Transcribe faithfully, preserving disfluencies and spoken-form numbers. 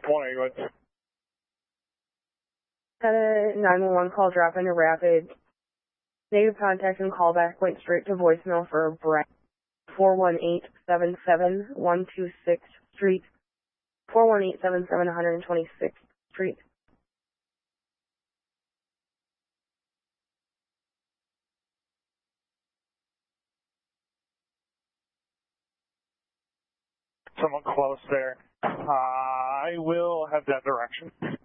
one eight. Had a nine one one call drop into rapid. Negative contact and callback went straight to voicemail for Brett. four one eight, seven seven, one two sixth Street. four one eight, seven seven, one twenty-sixth Street. Someone close there. Uh, I will have that direction.